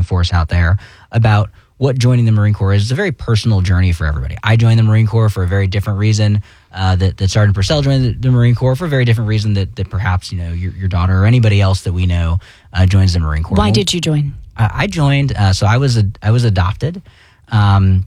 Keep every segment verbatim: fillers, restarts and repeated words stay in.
recruiting force out there about what joining the Marine Corps is. It's a very personal journey for everybody. I joined the Marine Corps for a very different reason uh, that, that Sergeant Purcell joined the, the Marine Corps for a very different reason that, that perhaps, you know, your, your daughter or anybody else that we know uh, joins the Marine Corps. Why did you join? I, I joined, uh, so I was a, I was adopted. Um,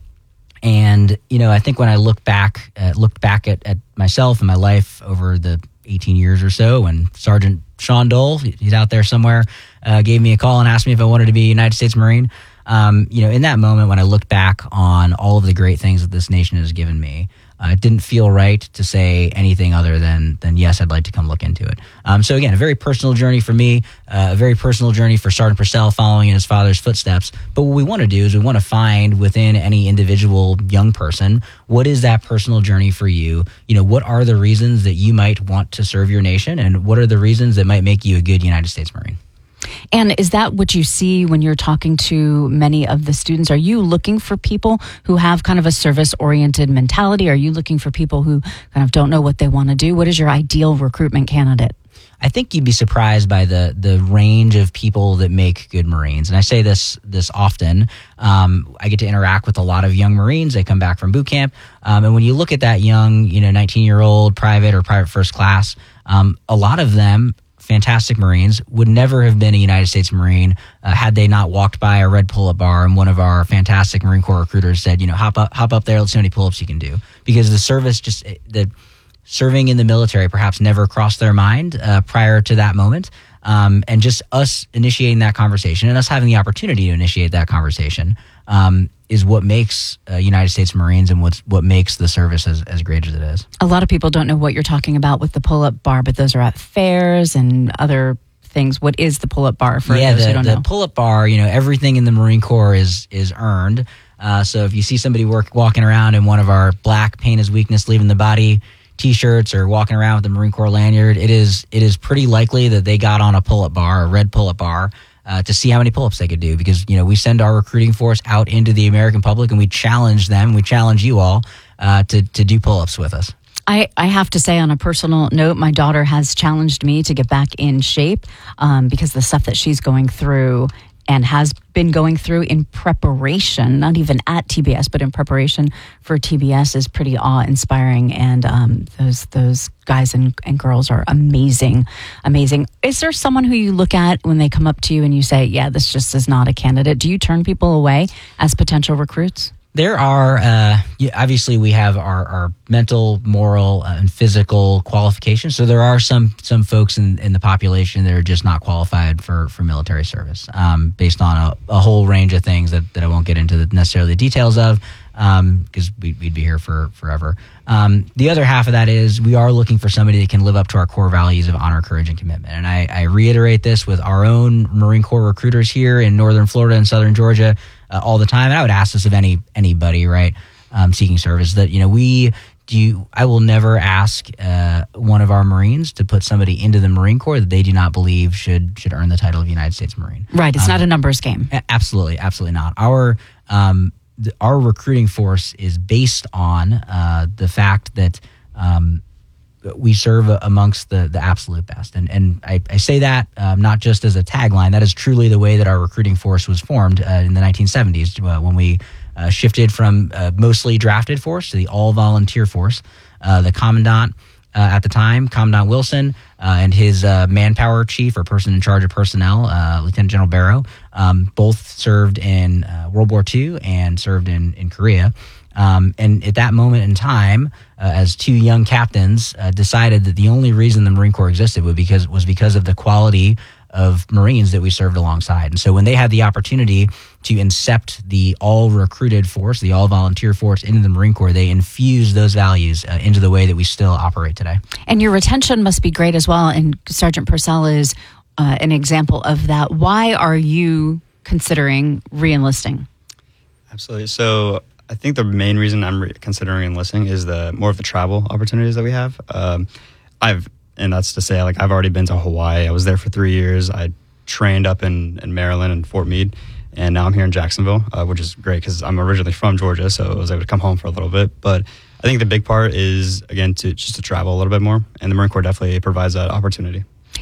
and, you know, I think when I look back, uh, looked back at, at myself and my life over the eighteen years or so, when Sergeant Sean Dole, he's out there somewhere, uh, gave me a call and asked me if I wanted to be a United States Marine. Um, you know, in that moment when I looked back on all of the great things that this nation has given me, uh, it didn't feel right to say anything other than, than yes, I'd like to come look into it. Um, so again, a very personal journey for me, uh, a very personal journey for Sergeant Purcell following in his father's footsteps. But what we want to do is we want to find within any individual young person, what is that personal journey for you? You know, what are the reasons that you might want to serve your nation, and what are the reasons that might make you a good United States Marine? And is that what you see when you're talking to many of the students? Are you looking for people who have kind of a service-oriented mentality? Are you looking for people who kind of don't know what they want to do? What is your ideal recruitment candidate? I think you'd be surprised by the the range of people that make good Marines. And I say this this often. Um, I get to interact with a lot of young Marines. They come back from boot camp. Um, and when you look at that young, you know, nineteen-year-old private or private first class, um, a lot of them, fantastic Marines, would never have been a United States Marine uh, had they not walked by a red pull-up bar and one of our fantastic Marine Corps recruiters said, you know, hop up, hop up there, let's see how many pull-ups you can do. Because the service just, the serving in the military perhaps never crossed their mind uh, prior to that moment. Um, and just us initiating that conversation and us having the opportunity to initiate that conversation um, is what makes uh, United States Marines and what's, what makes the service as, as great as it is. A lot of people don't know what you're talking about with the pull-up bar, but those are at fairs and other things. What is the pull-up bar for yeah, those the, who don't the know? The pull-up bar, you know, everything in the Marine Corps is is earned. Uh, so if you see somebody work walking around in one of our black pain is weakness, leaving the body T-shirts or walking around with the Marine Corps lanyard, it is it is pretty likely that they got on a pull-up bar, a red pull-up bar, uh, to see how many pull-ups they could do. Because, you know, we send our recruiting force out into the American public and we challenge them, we challenge you all uh, to, to do pull-ups with us. I, I have to say, on a personal note, my daughter has challenged me to get back in shape um, because the stuff that she's going through and has been going through in preparation, not even at T B S, but in preparation for T B S is pretty awe-inspiring. And um, those those guys and, and girls are amazing, amazing. Is there someone who you look at when they come up to you and you say, yeah, this just is not a candidate? Do you turn people away as potential recruits? There are, uh, obviously we have our, our mental, moral, uh, and physical qualifications. So there are some some folks in, in the population that are just not qualified for, for military service um, based on a, a whole range of things that, that I won't get into the necessarily the details of because um, we'd, we'd be here for forever. Um, the other half of that is we are looking for somebody that can live up to our core values of honor, courage, and commitment. And I, I reiterate this with our own Marine Corps recruiters here in northern Florida and southern Georgia Uh, all the time. And I would ask this of any anybody, right, um, seeking service, that, you know, we do. You, I will never ask uh, one of our Marines to put somebody into the Marine Corps that they do not believe should should earn the title of United States Marine. Right. It's um, not a numbers game. Absolutely, absolutely not. Our um, the, our recruiting force is based on uh, the fact that um, we serve amongst the, the absolute best. And and I, I say that um, not just as a tagline. That is truly the way that our recruiting force was formed uh, in the nineteen seventies uh, when we uh, shifted from uh, mostly drafted force to the all-volunteer force. Uh, the commandant uh, at the time, Commandant Wilson, uh, and his uh, manpower chief or person in charge of personnel, uh, Lieutenant General Barrow, um, both served in uh, World War Two and served in, in Korea. Um, and at that moment in time, uh, as two young captains uh, decided that the only reason the Marine Corps existed was because, was because of the quality of Marines that we served alongside. And so when they had the opportunity to incept the all-recruited force, the all-volunteer force into the Marine Corps, they infused those values uh, into the way that we still operate today. And your retention must be great as well. And Sergeant Purcell is uh, an example of that. Why are you considering re-enlisting? Absolutely. So I think the main reason I'm re- considering enlisting is the more of the travel opportunities that we have. Um, I've, and that's to say, like, I've already been to Hawaii. I was there for three years. I trained up in, in Maryland and Fort Meade, and now I'm here in Jacksonville, uh, which is great because I'm originally from Georgia, so I was able to come home for a little bit. But I think the big part is, again, to just to travel a little bit more, and the Marine Corps definitely provides that opportunity.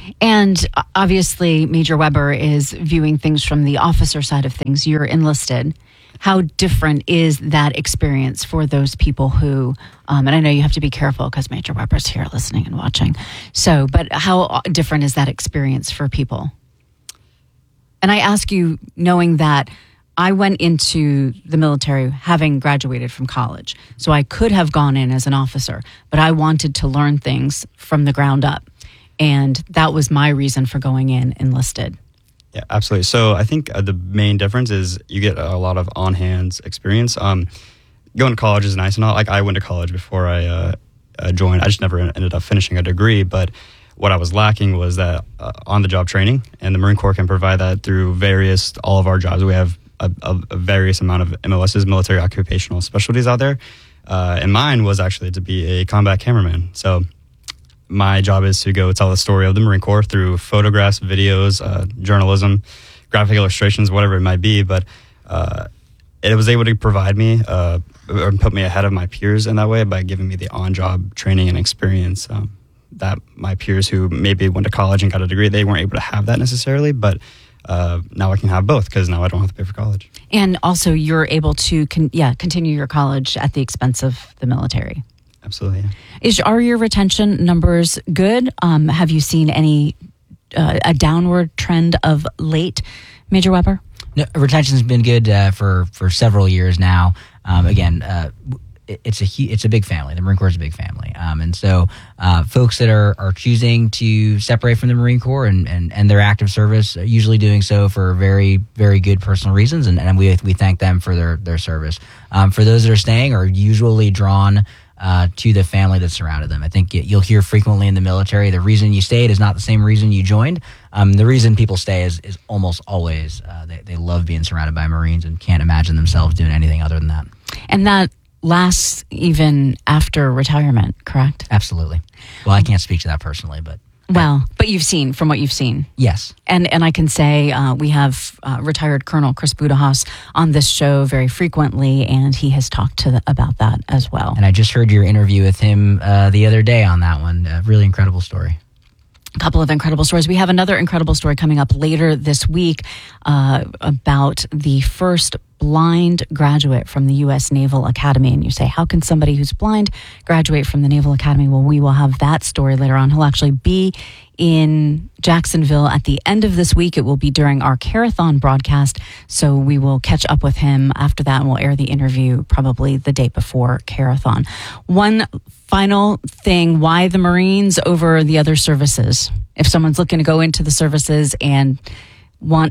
And uh, obviously, Major Weber is viewing things from the officer side of things. You're enlisted. How different is that experience for those people who, um, and I know you have to be careful because Major Weber's here listening and watching. So, but how different is that experience for people? And I ask you, knowing that I went into the military having graduated from college. So I could have gone in as an officer, but I wanted to learn things from the ground up. And that was my reason for going in enlisted. Yeah, absolutely. So I think uh, the main difference is you get a lot of on-hands experience. Um, going to college is nice and all. Like, I went to college before I uh, uh, joined. I just never ended up finishing a degree. But what I was lacking was that uh, on-the-job training, and the Marine Corps can provide that through various, all of our jobs. We have a, a, a various amount of M O Ss, military occupational specialties out there. Uh, and mine was actually to be a combat cameraman. So my job is to go tell the story of the Marine Corps through photographs, videos, uh, journalism, graphic illustrations, whatever it might be. But uh, it was able to provide me uh, or put me ahead of my peers in that way by giving me the on-job training and experience um, that my peers who maybe went to college and got a degree, they weren't able to have that necessarily. But uh, now I can have both because now I don't have to pay for college. And also you're able to con- yeah continue your college at the expense of the military. Absolutely. Yeah. Is are your retention numbers good? Um, have you seen any uh, a downward trend of late, Major Weber? No, retention's been good uh, for for several years now. Um, again, uh, it, it's a hu- it's a big family. The Marine Corps is a big family, um, and so uh, folks that are, are choosing to separate from the Marine Corps and, and, and their active service are usually doing so for very very good personal reasons, and, and we we thank them for their their service. Um, for those that are staying, are usually drawn Uh, to the family that surrounded them. I think you'll hear frequently in the military, the reason you stayed is not the same reason you joined. Um, the reason people stay is, is almost always uh, they, they love being surrounded by Marines and can't imagine themselves doing anything other than that. And that lasts even after retirement, correct? Absolutely. Well, I can't speak to that personally, but... Well, but you've seen, from what you've seen. Yes. And and I can say uh, we have uh, retired Colonel Chris Budahaus on this show very frequently, and he has talked to the, about that as well. And I just heard your interview with him uh, the other day on that one. A really incredible story. A couple of incredible stories. We have another incredible story coming up later this week uh, about the first blind graduate from the U S Naval Academy. And you say, how can somebody who's blind graduate from the Naval Academy? Well, we will have that story later on. He'll actually be in Jacksonville at the end of this week. It will be during our Carathon broadcast. So we will catch up with him after that, and we'll air the interview probably the day before Carathon. One final thing, why the Marines over the other services? If someone's looking to go into the services and want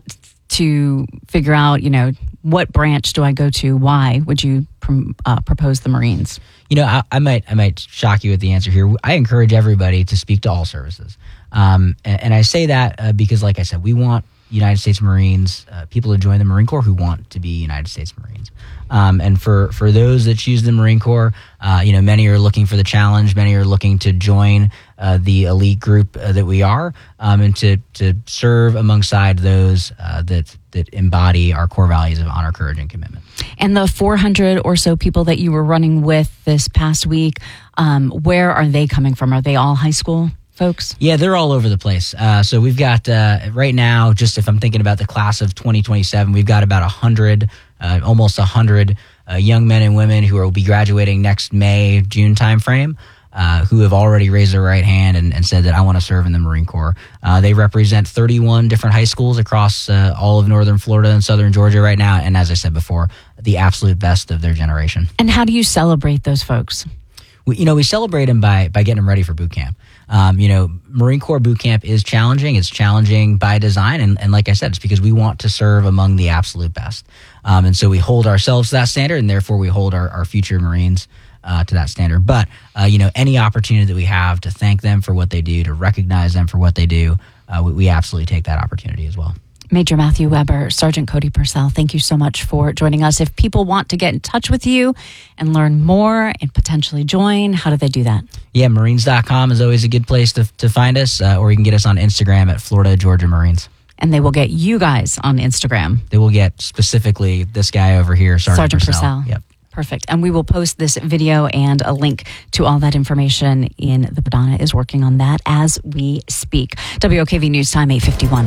to figure out, you know, what branch do I go to? Why would you prom- uh, propose the Marines? You know, I, I might I might shock you with the answer here. I encourage everybody to speak to all services. Um, and, and I say that uh, because, like I said, we want United States Marines, uh, people to join the Marine Corps who want to be United States Marines. Um, and for, for those that choose the Marine Corps, uh, you know, many are looking for the challenge. Many are looking to join uh, the elite group uh, that we are, um, and to to serve alongside those uh, that that embody our core values of honor, courage, and commitment. And the four hundred or so people that you were running with this past week, um, where are they coming from? Are they all high school folks? Yeah, they're all over the place. Uh, so we've got, uh, right now, just if I'm thinking about the class of twenty twenty-seven, we've got about one hundred, uh, almost one hundred uh, young men and women who will be graduating next May, June timeframe, uh, who have already raised their right hand and, and said that I want to serve in the Marine Corps. Uh, they represent thirty-one different high schools across uh, all of northern Florida and southern Georgia right now. And as I said before, the absolute best of their generation. And how do you celebrate those folks? We, you know, we celebrate them by by getting them ready for boot camp. Um, you know, Marine Corps boot camp is challenging. It's challenging by design. And, and like I said, it's because we want to serve among the absolute best. Um, and so we hold ourselves to that standard, and therefore we hold our, our future Marines uh, to that standard. But, uh, you know, any opportunity that we have to thank them for what they do, to recognize them for what they do, uh, we, we absolutely take that opportunity as well. Major Matthew Weber, Sergeant Cody Purcell, thank you so much for joining us. If people want to get in touch with you and learn more and potentially join, how do they do that? Yeah, Marines dot com is always a good place to, to find us, uh, or you can get us on Instagram at Florida Georgia Marines. And they will get you guys on Instagram. They will get specifically this guy over here, Sergeant, Sergeant Purcell. Purcell. Yep. Perfect. And we will post this video and a link to all that information in the Donna is working on that as we speak. W O K V News Time, eight fifty-one.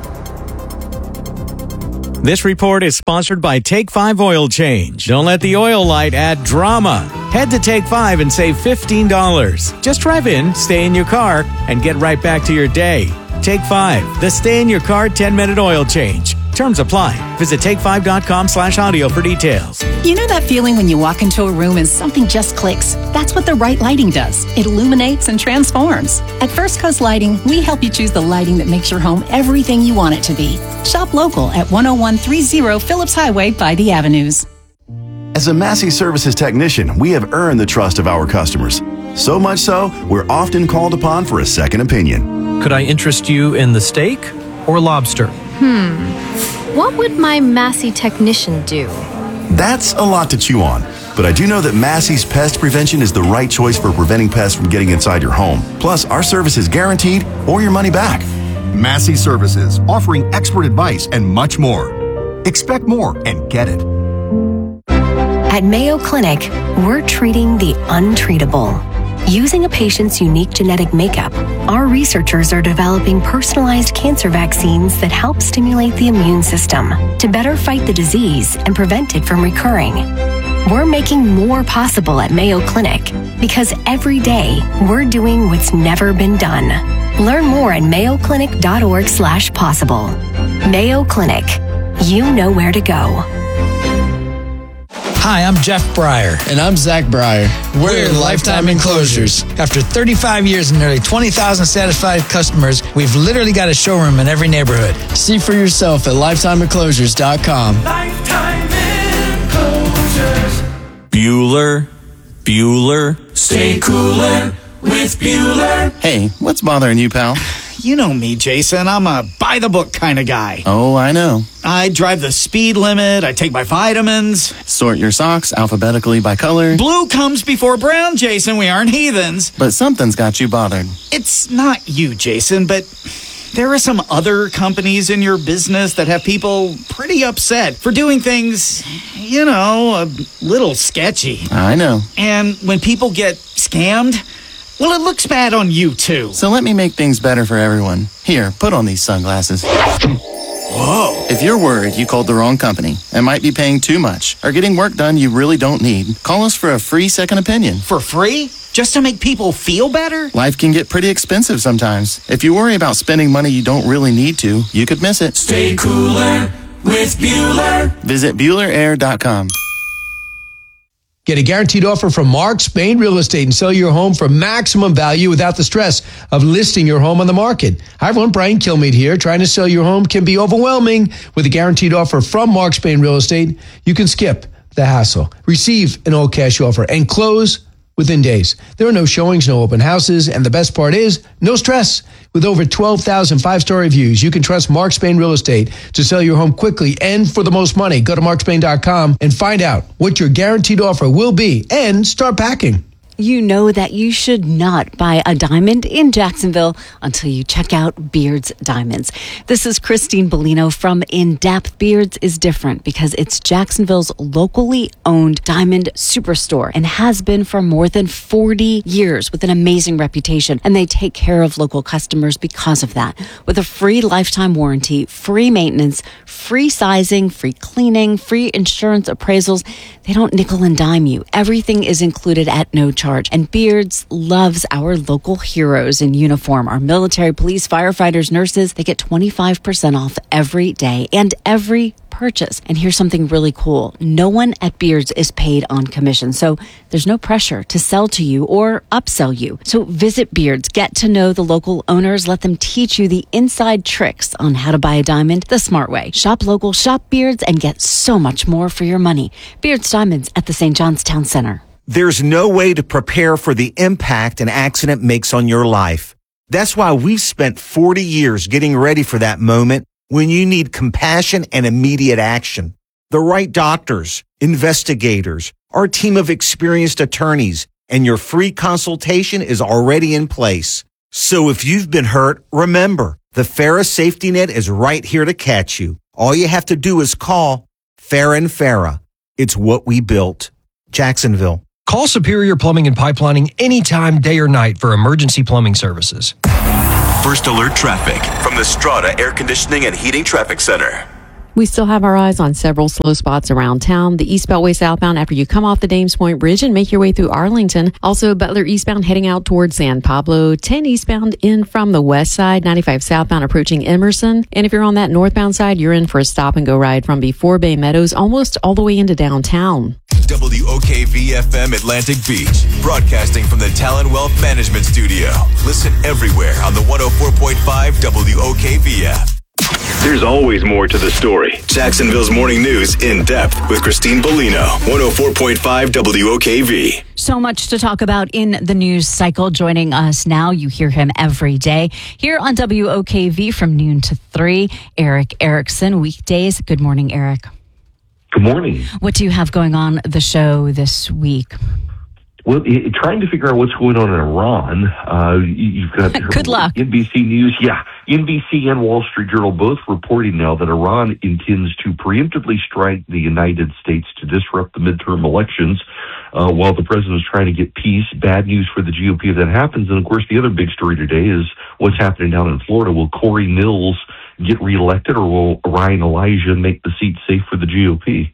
This report is sponsored by Take five Oil Change. Don't let the oil light add drama. Head to Take five and save fifteen dollars. Just drive in, stay in your car, and get right back to your day. Take five, the stay in your car ten-minute oil change. Terms apply. Visit take five dot com slash audio for details. You know that feeling when you walk into a room and something just clicks? That's what the right lighting does. It illuminates and transforms. At First Coast Lighting, we help you choose the lighting that makes your home everything you want it to be. Shop local at one oh one thirty Phillips Highway by the Avenues. As a Massey Services technician, we have earned the trust of our customers. So much so, we're often called upon for a second opinion. Could I interest you in the steak or lobster? Hmm. What would my Massey technician do? That's a lot to chew on. But I do know that Massey's Pest Prevention is the right choice for preventing pests from getting inside your home. Plus, our service is guaranteed or your money back. Massey Services, offering expert advice and much more. Expect more and get it. At Mayo Clinic, we're treating the untreatable. Using a patient's unique genetic makeup, our researchers are developing personalized cancer vaccines that help stimulate the immune system to better fight the disease and prevent it from recurring. We're making more possible at Mayo Clinic because every day we're doing what's never been done. Learn more at mayo clinic dot org slash possible. Mayo Clinic. You know where to go. Hi, I'm Jeff Breyer. And I'm Zach Breyer. We're, We're Lifetime Enclosures. After thirty-five years and nearly twenty thousand satisfied customers, we've literally got a showroom in every neighborhood. See for yourself at lifetime enclosures dot com. Lifetime Enclosures. Bueller, Bueller, stay cooler with Bueller. Hey, what's bothering you, pal? You know me, Jason. I'm a by-the-book kind of guy. Oh, I know. I drive the speed limit. I take my vitamins. Sort your socks alphabetically by color. Blue comes before brown, Jason. We aren't heathens. But something's got you bothered. It's not you, Jason, but there are some other companies in your business that have people pretty upset for doing things, you know, a little sketchy. I know. And when people get scammed, well, it looks bad on you, too. So let me make things better for everyone. Here, put on these sunglasses. Whoa. If you're worried you called the wrong company and might be paying too much or getting work done you really don't need, call us for a free second opinion. For free? Just to make people feel better? Life can get pretty expensive sometimes. If you worry about spending money you don't really need to, you could miss it. Stay cooler with Bueller. Visit Bueller Air dot com. Get a guaranteed offer from Mark Spain Real Estate and sell your home for maximum value without the stress of listing your home on the market. Hi, everyone. Brian Kilmeade here. Trying to sell your home can be overwhelming. With a guaranteed offer from Mark Spain Real Estate, you can skip the hassle, receive an all-cash offer, and close within days. There are no showings, no open houses, and the best part is, no stress. With over twelve thousand five-star reviews, you can trust Mark Spain Real Estate to sell your home quickly and for the most money. Go to mark spain dot com and find out what your guaranteed offer will be and start packing. You know that you should not buy a diamond in Jacksonville until you check out Beards Diamonds. This is Christine Bellino from In Depth. Beards is different because it's Jacksonville's locally owned diamond superstore and has been for more than forty years with an amazing reputation. And they take care of local customers because of that. With a free lifetime warranty, free maintenance, free sizing, free cleaning, free insurance appraisals. They don't nickel and dime you. Everything is included at no charge. And Beards loves our local heroes in uniform. Our military, police, firefighters, nurses, they get twenty-five percent off every day and every purchase. And here's something really cool. No one at Beards is paid on commission. So there's no pressure to sell to you or upsell you. So visit Beards, get to know the local owners, let them teach you the inside tricks on how to buy a diamond the smart way. Shop local, shop Beards, and get so much more for your money. Beards Diamonds at the Saint John's Town Center. There's no way to prepare for the impact an accident makes on your life. That's why we've spent forty years getting ready for that moment when you need compassion and immediate action. The right doctors, investigators, our team of experienced attorneys, and your free consultation is already in place. So if you've been hurt, remember, the Farah Safety Net is right here to catch you. All you have to do is call Farah and Farah. It's what we built. Jacksonville. Call Superior Plumbing and Pipelining anytime, day or night, for emergency plumbing services. First Alert Traffic from the Strata Air Conditioning and Heating Traffic Center. We still have our eyes on several slow spots around town. The East Beltway southbound after you come off the Dames Point Bridge and make your way through Arlington. Also, Butler eastbound heading out towards San Pablo. ten eastbound in from the west side. ninety-five southbound approaching Emerson. And if you're on that northbound side, you're in for a stop and go ride from before Bay Meadows almost all the way into downtown. W O K V F M Atlantic Beach, broadcasting from the Talon Wealth Management Studio. Listen everywhere on the one oh four point five W O K V F. There's always more to the story. Jacksonville's Morning News in depth with Christine Bellino, one oh four point five W O K V. So much to talk about in the news cycle. Joining us now, you hear him every day here on W O K V from noon to three. Erick Erickson, weekdays. Good morning, Eric. Good morning. What do you have going on the show this week? Well, it, trying to figure out what's going on in Iran. Uh, you've got good luck. N B C News, yeah, N B C and Wall Street Journal both reporting now that Iran intends to preemptively strike the United States to disrupt the midterm elections, uh, while the president is trying to get peace. Bad news for the G O P if that happens. And of course, the other big story today is what's happening down in Florida. Will Corey Mills get reelected, or will Ryan Elijah make the seat safe for the G O P?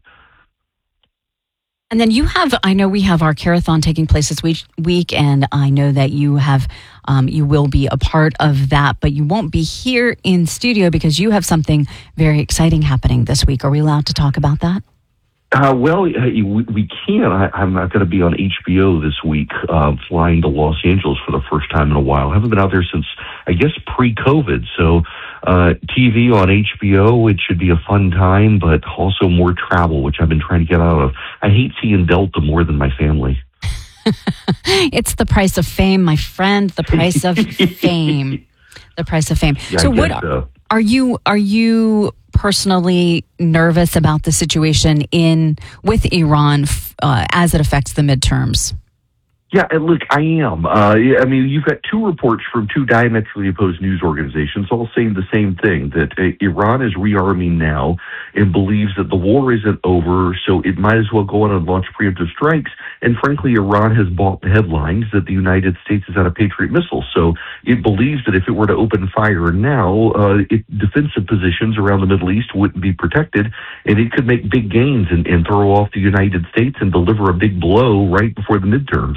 And then you have, I know we have our Carathon taking place this week, week and I know that you have, um, you will be a part of that, but you won't be here in studio because you have something very exciting happening this week. Are we allowed to talk about that? Uh, well, uh, we, we can. I, I'm not going to be on H B O this week, uh, flying to Los Angeles for the first time in a while. I haven't been out there since, I guess, pre-COVID. So uh, T V on H B O, it should be a fun time, but also more travel, which I've been trying to get out of. I hate seeing Delta more than my family. It's the price of fame, my friend, the price of fame. The price of fame. Yeah, so I what guess so. are you, are you personally nervous about the situation in with Iran uh, as it affects the midterms? Yeah, and look, I am. Uh, I mean, you've got two reports from two diametrically opposed news organizations all saying the same thing, that uh, Iran is rearming now and believes that the war isn't over, so it might as well go on and launch preemptive strikes. And frankly, Iran has bought the headlines that the United States is out of Patriot missiles. So it believes that if it were to open fire now, uh, it, defensive positions around the Middle East wouldn't be protected, and it could make big gains and, and throw off the United States and deliver a big blow right before the midterms.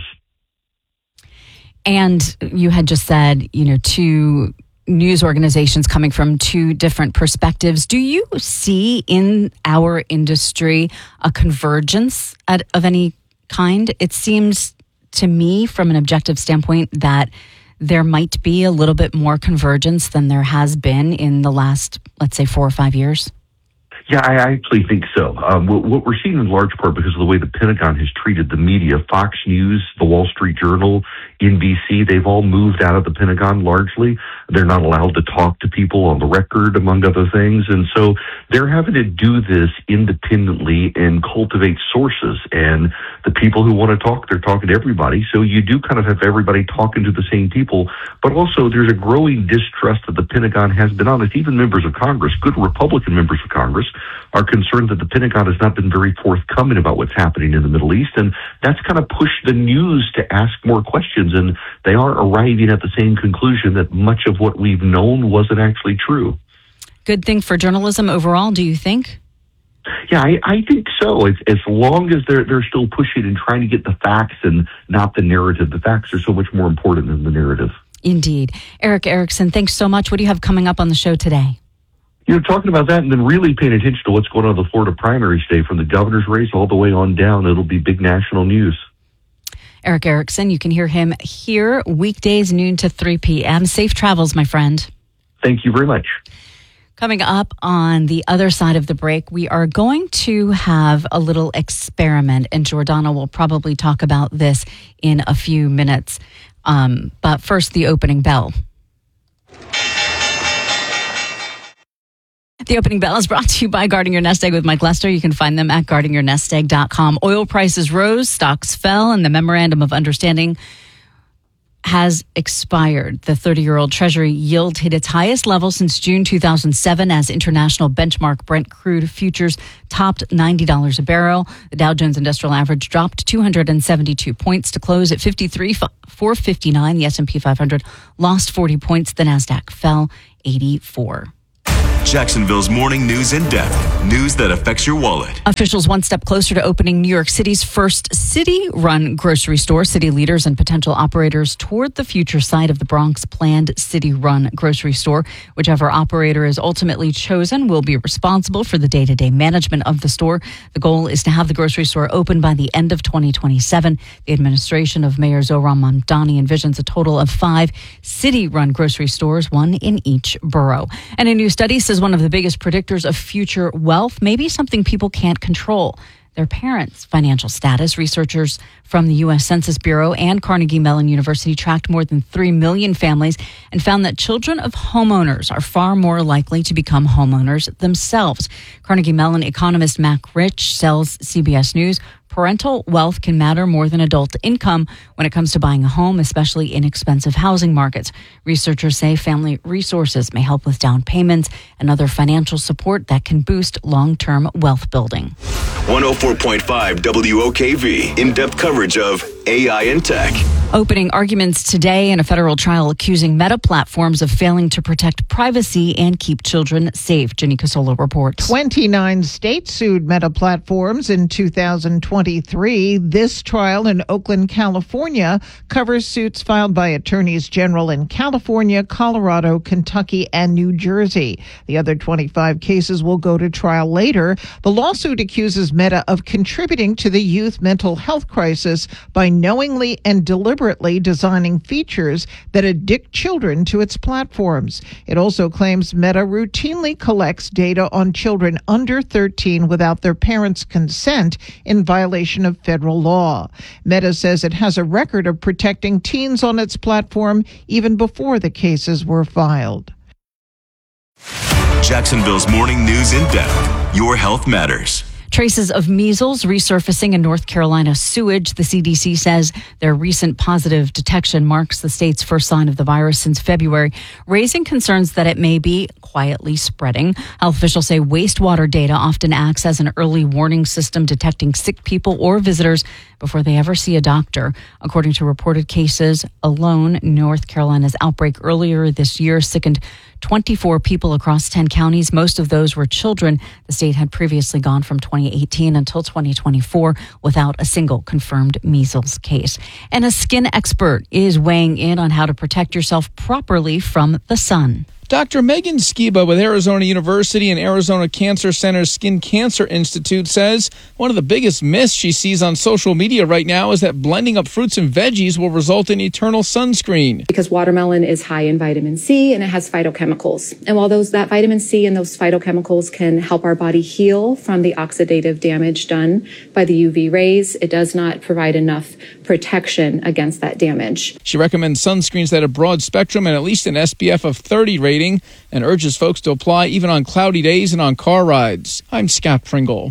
And you had just said, you know, two news organizations coming from two different perspectives. Do you see in our industry a convergence at, of any kind? It seems to me, from an objective standpoint, that there might be a little bit more convergence than there has been in the last, let's say, four or five years. Yeah, I actually think so. Um, what, what we're seeing in large part because of the way the Pentagon has treated the media, Fox News, the Wall Street Journal, N B C, they've all moved out of the Pentagon largely. They're not allowed to talk to people on the record, among other things. And so they're having to do this independently and cultivate sources. And the people who want to talk, they're talking to everybody. So you do kind of have everybody talking to the same people. But also there's a growing distrust that the Pentagon has been honest. Even members of Congress, good Republican members of Congress, are concerned that the Pentagon has not been very forthcoming about what's happening in the Middle East. And that's kind of pushed the news to ask more questions. And they are arriving at the same conclusion that much of what we've known wasn't actually true. Good thing for journalism overall, do you think? Yeah, I, I think so. It's, as long as they're they're still pushing and trying to get the facts and not the narrative. The facts are so much more important than the narrative. Indeed. Erick Erickson, thanks so much. What do you have coming up on the show today? You know, talking about that and then really paying attention to what's going on in the Florida primary state, from the governor's race all the way on down. It'll be big national news. Erick Erickson, you can hear him here weekdays noon to three p.m. Safe travels, my friend. Thank you very much. Coming up on the other side of the break, we are going to have a little experiment, and Jordana will probably talk about this in a few minutes. Um, but first, the opening bell. The opening bell is brought to you by Guarding Your Nest Egg with Mike Lester. You can find them at guarding your nest egg dot com. Oil prices rose, stocks fell, and the memorandum of understanding has expired. The thirty-year-old Treasury yield hit its highest level since June two thousand seven as international benchmark Brent crude futures topped ninety dollars a barrel. The Dow Jones Industrial Average dropped two hundred seventy-two points to close at fifty-three thousand four hundred fifty-nine. The S and P five hundred lost forty points. The Nasdaq fell eighty-four. Jacksonville's morning news in depth. News that affects your wallet. Officials one step closer to opening New York City's first city-run grocery store. City leaders and potential operators toward the future site of the Bronx planned city-run grocery store. Whichever operator is ultimately chosen will be responsible for the day-to-day management of the store. The goal is to have the grocery store open by the end of twenty twenty-seven. The administration of Mayor Zohran Mamdani envisions a total of five city-run grocery stores, one in each borough. And a new study says one of the biggest predictors of future wealth may be something people can't control: their parents' financial status. Researchers from the U S Census Bureau and Carnegie Mellon University tracked more than three million families and found that children of homeowners are far more likely to become homeowners themselves. Carnegie Mellon economist Mac Rich tells C B S News parental wealth can matter more than adult income when it comes to buying a home, especially in expensive housing markets. Researchers say family resources may help with down payments and other financial support that can boost long-term wealth building. one oh four point five W O K V. In-depth coverage of A I and tech. Opening arguments today in a federal trial accusing Meta platforms of failing to protect privacy and keep children safe. Jenny Casola reports. twenty-nine states sued Meta platforms in two thousand twenty-three. This trial in Oakland, California, covers suits filed by attorneys general in California, Colorado, Kentucky, and New Jersey. The other twenty-five cases will go to trial later. The lawsuit accuses Meta of contributing to the youth mental health crisis by knowingly and deliberately designing features that addict children to its platforms. It also claims Meta routinely collects data on children under thirteen without their parents' consent in violation of federal law. Meta says it has a record of protecting teens on its platform even before the cases were filed. Jacksonville's morning news in depth. Your health matters. Traces of measles resurfacing in North Carolina sewage. The C D C says their recent positive detection marks the state's first sign of the virus since February, raising concerns that it may be quietly spreading. Health officials say wastewater data often acts as an early warning system, detecting sick people or visitors before they ever see a doctor. According to reported cases alone, North Carolina's outbreak earlier this year sickened twenty-four people across ten counties. Most of those were children. The state had previously gone from twenty eighteen until twenty twenty-four without a single confirmed measles case. And a skin expert is weighing in on how to protect yourself properly from the sun. Doctor Megan Skiba with Arizona University and Arizona Cancer Center's Skin Cancer Institute says one of the biggest myths she sees on social media right now is that blending up fruits and veggies will result in eternal sunscreen. Because watermelon is high in vitamin C and it has phytochemicals. And while those that vitamin C and those phytochemicals can help our body heal from the oxidative damage done by the U V rays, it does not provide enough protection against that damage. She recommends sunscreens that have broad spectrum and at least an S P F of thirty rating, and urges folks to apply even on cloudy days and on car rides. I'm Scott Pringle.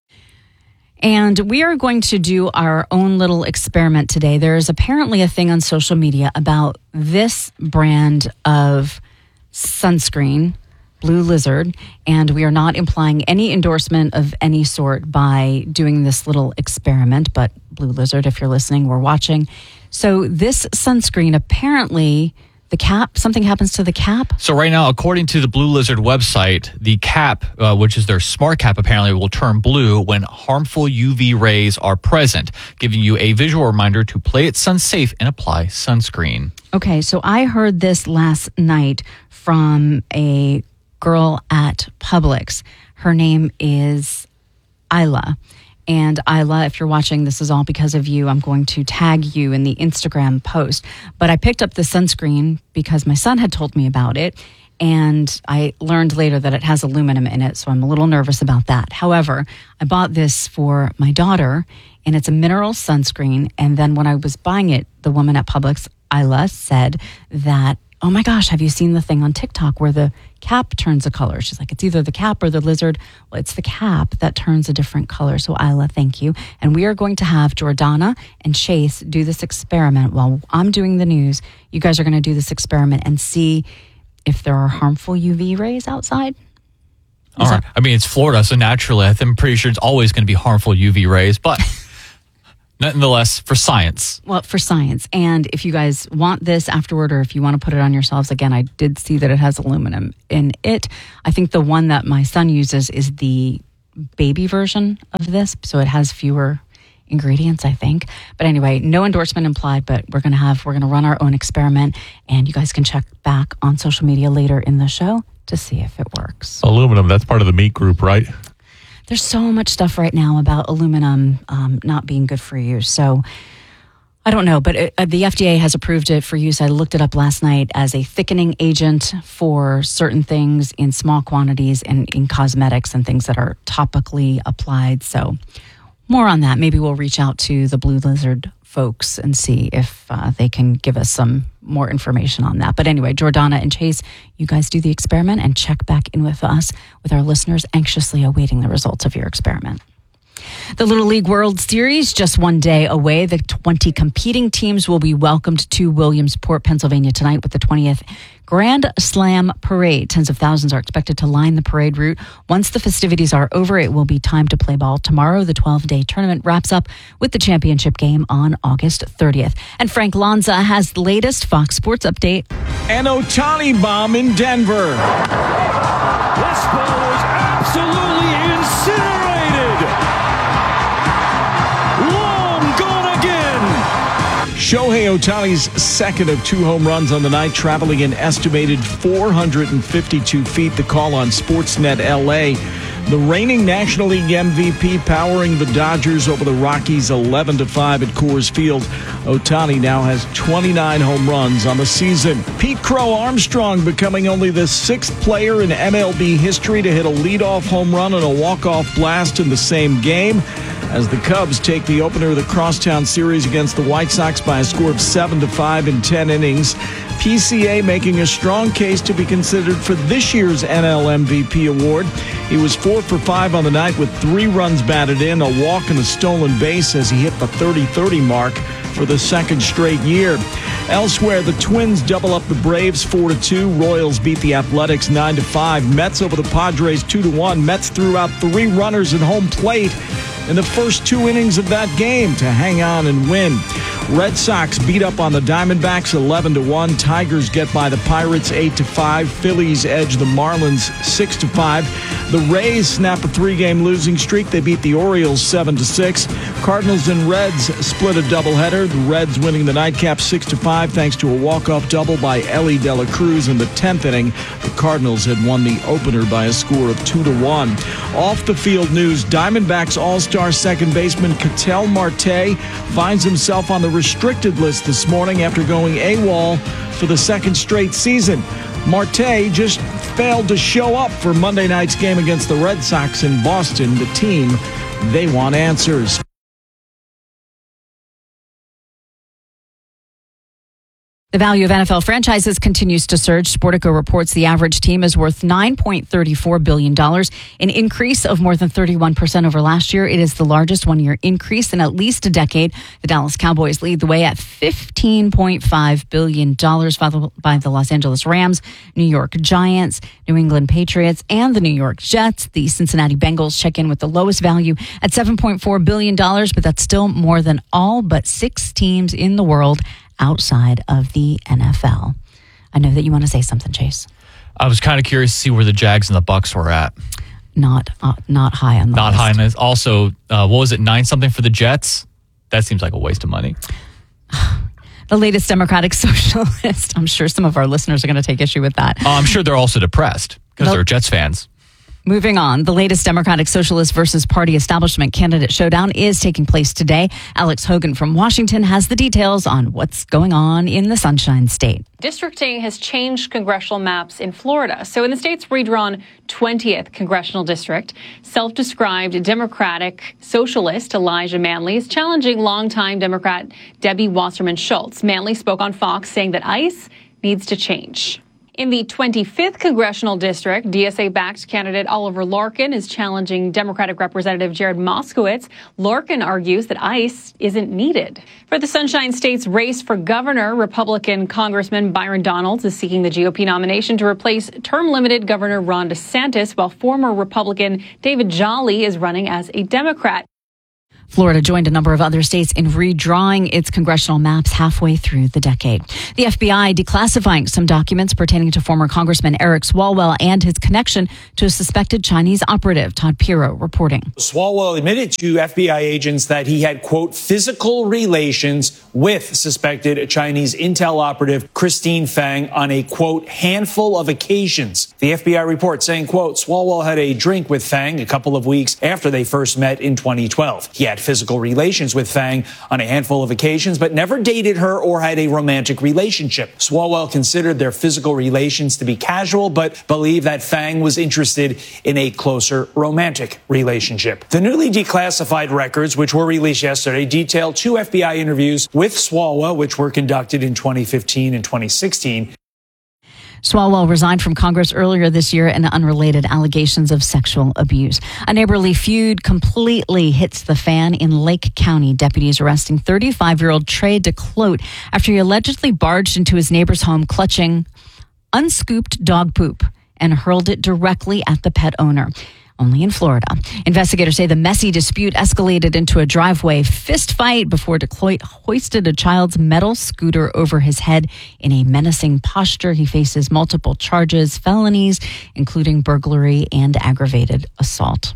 And we are going to do our own little experiment today. There is apparently a thing on social media about this brand of sunscreen, Blue Lizard, and we are not implying any endorsement of any sort by doing this little experiment, but Blue Lizard, if you're listening, we're watching. So this sunscreen, apparently the cap, something happens to the cap? So right now, according to the Blue Lizard website, the cap, uh, which is their smart cap, apparently will turn blue when harmful U V rays are present, giving you a visual reminder to play it sun safe and apply sunscreen. Okay, so I heard this last night from a girl at Publix. Her name is Isla. And Isla, if you're watching, this is all because of you. I'm going to tag you in the Instagram post. But I picked up the sunscreen because my son had told me about it. And I learned later that it has aluminum in it, so I'm a little nervous about that. However, I bought this for my daughter, and it's a mineral sunscreen. And then when I was buying it, the woman at Publix, Isla, said that oh my gosh, have you seen the thing on TikTok where the cap turns a color? She's like, it's either the cap or the lizard. Well, it's the cap that turns a different color. So Isla, thank you. And we are going to have Jordana and Chase do this experiment while I'm doing the news. You guys are going to do this experiment and see if there are harmful U V rays outside. All right. I mean, it's Florida, so naturally, I'm pretty sure it's always going to be harmful U V rays, but nonetheless, for science. Well, for science. And if you guys want this afterward, or if you want to put it on yourselves, again, I did see that it has aluminum in it. I think the one that my son uses is the baby version of this, so it has fewer ingredients, I think. But anyway, no endorsement implied, but we're going to have, we're going to run our own experiment, and you guys can check back on social media later in the show to see if it works. Aluminum, that's part of the meat group, right? There's so much stuff right now about aluminum um, not being good for you. So I don't know, but it, uh, the F D A has approved it for use. I looked it up last night as a thickening agent for certain things in small quantities and in cosmetics and things that are topically applied. So more on that. Maybe we'll reach out to the Blue Lizard folks and see if uh, they can give us some more information on that. But anyway, Jordana and Chase, you guys do the experiment and check back in with us, with our listeners anxiously awaiting the results of your experiment. The Little League World Series, just one day away. The twenty competing teams will be welcomed to Williamsport, Pennsylvania tonight with the twentieth Grand Slam Parade. Tens of thousands are expected to line the parade route. Once the festivities are over, it will be time to play ball. Tomorrow, the twelve-day tournament wraps up with the championship game on August thirtieth. And Frank Lanza has the latest Fox Sports update. An Ohtani bomb in Denver. This ball is absolutely incinerated. Long gone again. Shohei Ohtani's second of two home runs on the night, traveling an estimated four hundred fifty-two feet. The call on Sportsnet L A. The reigning National League M V P powering the Dodgers over the Rockies eleven to five at Coors Field. Ohtani now has twenty-nine home runs on the season. Pete Crow Armstrong becoming only the sixth player in M L B history to hit a leadoff home run and a walk-off blast in the same game, as the Cubs take the opener of the Crosstown Series against the White Sox by a score of seven to five in ten innings. P C A making a strong case to be considered for this year's N L M V P award. He was four for five on the night with three runs batted in, a walk and a stolen base as he hit the thirty thirty mark for the second straight year. Elsewhere, the Twins double up the Braves four to two. Royals beat the Athletics nine to five. Mets over the Padres two to one. Mets threw out three runners at home plate in the first two innings of that game to hang on and win. Red Sox beat up on the Diamondbacks eleven to one. Tigers get by the Pirates eight to five. Phillies edge the Marlins six to five. The Rays snap a three-game losing streak. They beat the Orioles seven to six. Cardinals and Reds split a doubleheader. The Reds winning the nightcap six to five thanks to a walk-off double by Ellie De La Cruz in the tenth inning. The Cardinals had won the opener by a score of two to one. Off the field news, Diamondbacks All-Star second baseman Ketel Marte finds himself on the restricted list this morning after going AWOL for the second straight season. Marte just failed to show up for Monday night's game against the Red Sox in Boston. The team, they want answers. The value of N F L franchises continues to surge. Sportico reports the average team is worth nine point three four billion dollars, an increase of more than thirty-one percent over last year. It is the largest one-year increase in at least a decade. The Dallas Cowboys lead the way at fifteen point five billion dollars, followed by the Los Angeles Rams, New York Giants, New England Patriots, and the New York Jets. The Cincinnati Bengals check in with the lowest value at seven point four billion dollars, but that's still more than all but six teams in the world outside of the N F L. I know that you want to say something, Chase. I was kind of curious to see where the Jags and the Bucks were at. Not uh, not high on the Not list. high on this. Also, uh, what was it, nine something for the Jets? That seems like a waste of money. The latest Democratic Socialist. I'm sure some of our listeners are going to take issue with that. Uh, I'm sure they're also depressed because Nope. they're Jets fans. Moving on, the latest Democratic Socialist versus Party Establishment candidate showdown is taking place today. Alex Hogan from Washington has the details on what's going on in the Sunshine State. Districting has changed congressional maps in Florida. So in the state's redrawn twentieth congressional district, self-described Democratic socialist Elijah Manley is challenging longtime Democrat Debbie Wasserman Schultz. Manley spoke on Fox saying that ICE needs to change. In the twenty-fifth Congressional District, D S A-backed candidate Oliver Larkin is challenging Democratic Representative Jared Moskowitz. Larkin argues that ICE isn't needed. For the Sunshine State's race for governor, Republican Congressman Byron Donalds is seeking the G O P nomination to replace term-limited Governor Ron DeSantis, while former Republican David Jolly is running as a Democrat. Florida joined a number of other states in redrawing its congressional maps halfway through the decade. The F B I declassifying some documents pertaining to former Congressman Eric Swalwell and his connection to a suspected Chinese operative. Todd Pirro reporting. Swalwell admitted to F B I agents that he had, quote, physical relations with suspected Chinese intel operative Christine Fang on a, quote, handful of occasions. The F B I report saying, quote, Swalwell had a drink with Fang a couple of weeks after they first met in twenty twelve. He had physical relations with Fang on a handful of occasions, but never dated her or had a romantic relationship. Swalwell considered their physical relations to be casual, but believed that Fang was interested in a closer romantic relationship. The newly declassified records, which were released yesterday, detail two F B I interviews with Swalwell, which were conducted in twenty fifteen and twenty sixteen. Swalwell resigned from Congress earlier this year in unrelated allegations of sexual abuse. A neighborly feud completely hits the fan in Lake County. Deputies arresting thirty-five-year-old Trey DeClote after he allegedly barged into his neighbor's home clutching unscooped dog poop and hurled it directly at the pet owner. Only in Florida. Investigators say the messy dispute escalated into a driveway fist fight before DeClote hoisted a child's metal scooter over his head in a menacing posture. He faces multiple charges, felonies, including burglary and aggravated assault.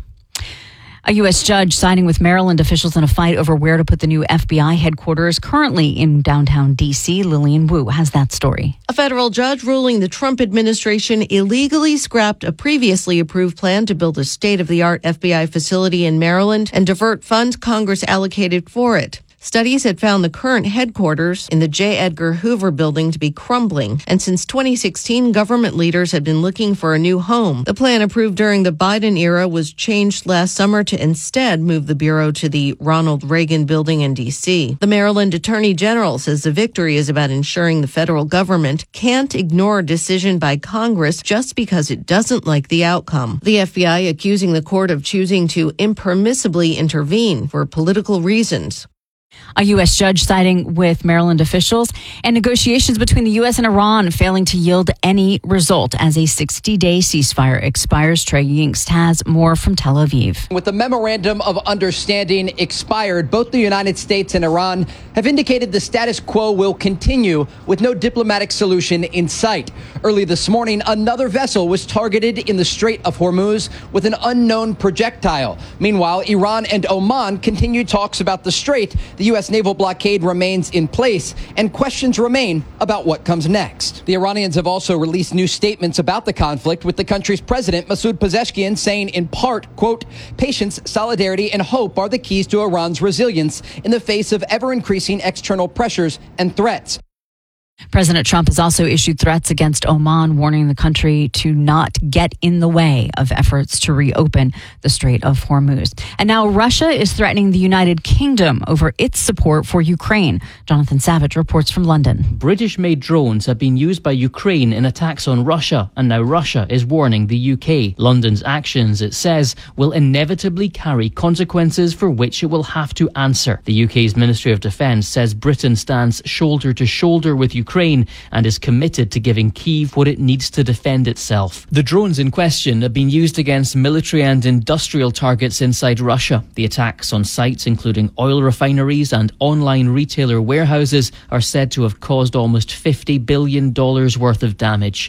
A U S judge siding with Maryland officials in a fight over where to put the new F B I headquarters currently in downtown D C. Lillian Wu has that story. A federal judge ruling the Trump administration illegally scrapped a previously approved plan to build a state-of-the-art F B I facility in Maryland and divert funds Congress allocated for it. Studies had found the current headquarters in the J. Edgar Hoover building to be crumbling, and since twenty sixteen, government leaders had been looking for a new home. The plan approved during the Biden era was changed last summer to instead move the bureau to the Ronald Reagan building in D C. The Maryland Attorney General says the victory is about ensuring the federal government can't ignore a decision by Congress just because it doesn't like the outcome. The F B I accusing the court of choosing to impermissibly intervene for political reasons. A U S judge siding with Maryland officials, and negotiations between the U S and Iran failing to yield any result as a sixty-day ceasefire expires. Trey Yingst has more from Tel Aviv. With the memorandum of understanding expired, both the United States and Iran have indicated the status quo will continue with no diplomatic solution in sight. Early this morning, another vessel was targeted in the Strait of Hormuz with an unknown projectile. Meanwhile, Iran and Oman continue talks about the strait. The U S naval blockade remains in place, and questions remain about what comes next. The Iranians have also released new statements about the conflict, with the country's president, Masoud Pezeshkian, saying in part, quote, patience, solidarity, and hope are the keys to Iran's resilience in the face of ever-increasing external pressures and threats. President Trump has also issued threats against Oman, warning the country to not get in the way of efforts to reopen the Strait of Hormuz. And now Russia is threatening the United Kingdom over its support for Ukraine. Jonathan Savage reports from London. British-made drones have been used by Ukraine in attacks on Russia, and now Russia is warning the U K. London's actions, it says, will inevitably carry consequences for which it will have to answer. The U K's Ministry of Defence says Britain stands shoulder to shoulder with Ukraine Ukraine and is committed to giving Kyiv what it needs to defend itself. The drones in question have been used against military and industrial targets inside Russia. The attacks on sites including oil refineries and online retailer warehouses are said to have caused almost fifty billion dollars worth of damage.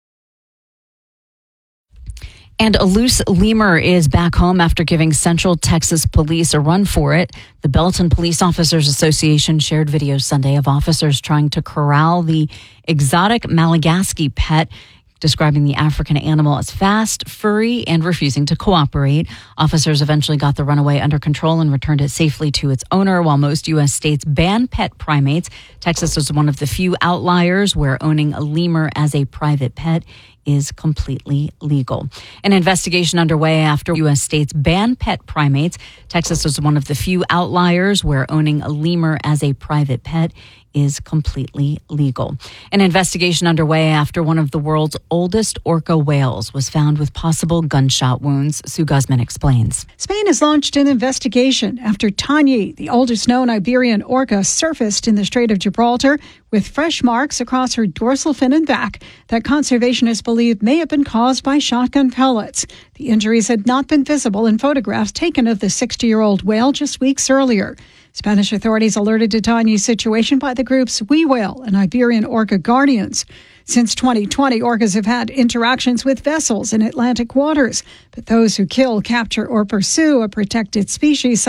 And a loose lemur is back home after giving Central Texas police a run for it. The Belton Police Officers Association shared videos Sunday of officers trying to corral the exotic Malagasy pet, describing the African animal as fast, furry, and refusing to cooperate. Officers eventually got the runaway under control and returned it safely to its owner. While most U S states ban pet primates, Texas was one of the few outliers where owning a lemur as a private pet is completely legal. An investigation underway after U S states ban pet primates. Texas is one of the few outliers where owning a lemur as a private pet is completely legal. An investigation underway after one of the world's oldest orca whales was found with possible gunshot wounds. Sue Guzman explains. Spain has launched an investigation after Tanyi, the oldest known Iberian orca, surfaced in the Strait of Gibraltar with fresh marks across her dorsal fin and back that conservationists believe may have been caused by shotgun pellets. The injuries had not been visible in photographs taken of the sixty-year-old whale just weeks earlier. Spanish authorities alerted to Tanyi's situation by the groups We Whale and Iberian Orca Guardians. Since twenty twenty, orcas have had interactions with vessels in Atlantic waters, but those who kill, capture, or pursue a protected species